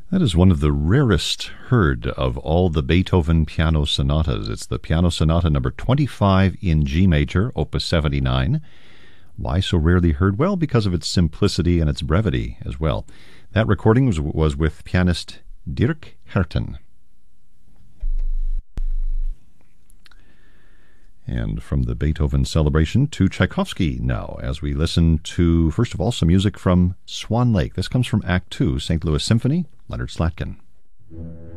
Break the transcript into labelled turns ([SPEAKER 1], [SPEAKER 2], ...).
[SPEAKER 1] That is one of the rarest heard of all the Beethoven piano sonatas. It's the Piano Sonata number 25 in G major, opus 79. Why so rarely heard? Well, because of its simplicity and its brevity as well. That recording was with pianist Dirk Herten. And from the Beethoven celebration to Tchaikovsky now, as we listen to, first of all, some music from Swan Lake. This comes from Act 2, St. Louis Symphony, Leonard Slatkin.